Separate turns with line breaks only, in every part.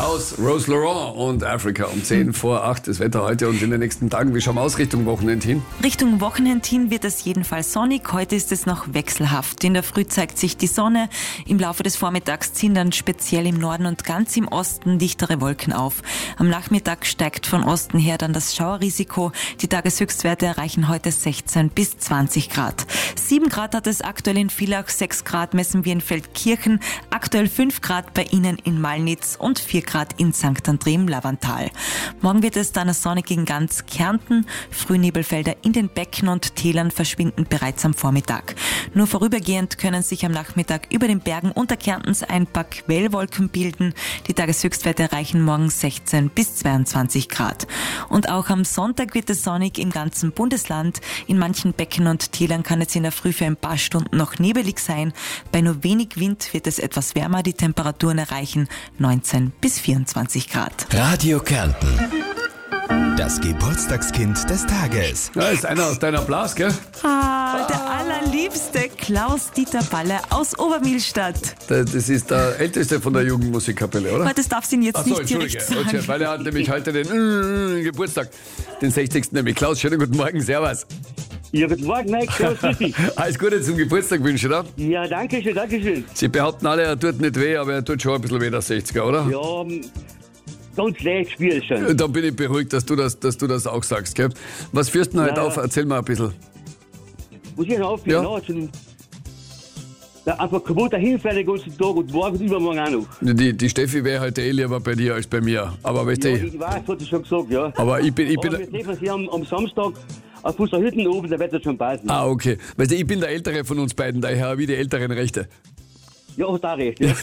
Haus, Rose Laurent und Africa um 10 vor 8 das Wetter heute und in den nächsten Tagen. Wie schauen wir aus Richtung Wochenende hin?
Richtung Wochenende hin wird es jedenfalls sonnig. Heute ist es noch wechselhaft. In der Früh zeigt sich die Sonne. Im Laufe des Vormittags ziehen dann speziell im Norden und ganz im Osten dichtere Wolken auf. Am Nachmittag steigt von Osten her dann das Schauerrisiko. Die Tageshöchstwerte erreichen heute 16 bis 20 Grad. 7 Grad hat es aktuell in Villach, 6 Grad messen wir in Feldkirchen, aktuell 5 Grad bei Ihnen in Malnitz und 4 Grad in St. André im Lavantal. Morgen wird es dann sonnig in ganz Kärnten. Frühnebelfelder in den Becken und Tälern verschwinden bereits am Vormittag. Nur vorübergehend können sich am Nachmittag über den Bergen Unterkärntens ein paar Quellwolken bilden. Die Tageshöchstwerte erreichen morgen 16 bis 22 Grad. Und auch am Sonntag wird es sonnig im ganzen Bundesland. In manchen Becken und Tälern kann es in der Früh für ein paar Stunden noch nebelig sein. Bei nur wenig Wind wird es etwas wärmer. Die Temperaturen erreichen 19 bis 24 Grad.
Radio Kärnten. Das Geburtstagskind des Tages.
Ja, ist einer aus deiner Blas, gell?
Der allerliebste Klaus-Dieter Baller aus Obermillstadt.
Das ist der älteste von der Jugendmusikkapelle, oder?
Aber das darfst du ihn jetzt nicht direkt sagen.
Okay, weil er hat nämlich heute den Geburtstag, den 60. nämlich. Klaus, schönen guten Morgen, servus.
Ja, guten Morgen, Mike. Servus, grüß dich.
Alles Gute zum Geburtstag wünschen, oder?
Ja, danke schön, danke schön.
Sie behaupten alle, er tut nicht weh, aber er tut schon ein bisschen weh, der 60er, oder?
Ja, ganz leicht spielt schon.
Dann bin ich beruhigt, dass du das auch sagst, gell? Was führst du denn heute auf? Erzähl mal ein bisschen.
Muss ich noch aufhören? Ja, einfach kaputt dahinfahren den ganzen Tag und morgen und übermorgen auch noch.
Die Steffi wäre heute lieber bei dir als bei mir. Aber weißt du,
Ich weiß, hat sie schon gesagt, ja.
aber ich bin
Aber wir treffen sie am Samstag auf unserer Hütte oben, da wird das schon passen.
okay. Weißt du, ich bin der Ältere von uns beiden, daher habe ich die älteren Rechte.
Ja, hast auch recht, ja.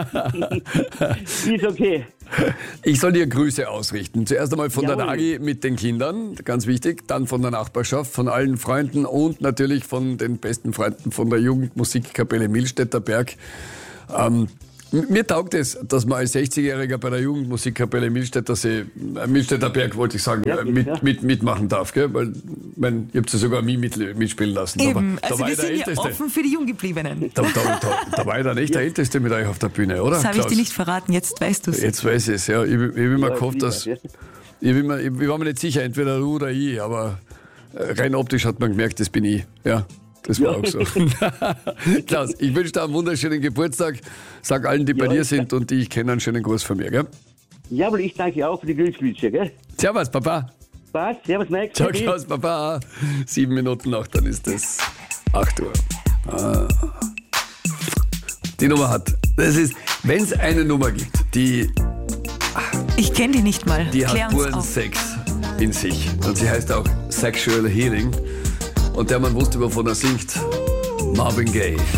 Ist okay.
Ich soll dir Grüße ausrichten. Zuerst einmal von der
Jawohl.
Nagi mit den Kindern, ganz wichtig. Dann von der Nachbarschaft, von allen Freunden und natürlich von den besten Freunden von der Jugendmusikkapelle Millstätter Berg. Mir taugt es, dass man als 60-Jähriger bei der Jugendmusikkapelle Millstätter Berg, wollte ich sagen,
Ja,
mitmachen darf. Gell? Weil, ihr habt ja sogar mich mitspielen lassen.
Eben,
Da
also
war
wir
ich der
sind ja
Älteste.
offen für die Junggebliebenen.
Da war ich dann echt der Älteste mit euch auf der Bühne, oder?
Das habe ich
Klaus?
dir nicht verraten, jetzt weißt du es.
Jetzt weiß ich es, ja. Ich hab immer gehofft, dass...
Ja.
Ich war mir nicht sicher, entweder du oder ich, aber rein optisch hat man gemerkt, das bin ich. Ja, das war auch so. Klaus, ich wünsche dir einen wunderschönen Geburtstag. Sag allen, die bei dir sind und die ich kenne, einen schönen Gruß von mir, gell?
Jawohl, ich danke auch für die Glückswünsche, gell?
Servus, Papa.
Passt, servus, Mike.
Ciao, Klaus, Papa. 7 Minuten nach, dann ist es 8 Uhr. Die Nummer hat. Das ist, wenn es eine Nummer gibt, die
Ich kenne die nicht mal. Klär
hat
uns
puren
auf.
Sex in sich. Und sie heißt auch Sexual Healing. Und der Mann wusste, wovon er singt. Marvin Gaye.